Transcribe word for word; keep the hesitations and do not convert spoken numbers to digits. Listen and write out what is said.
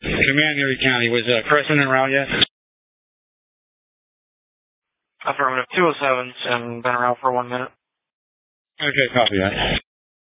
Command Erie County. Was uh, Crescent en route yet? Affirmative. two oh seven's and been around for one minute. Okay, copy that.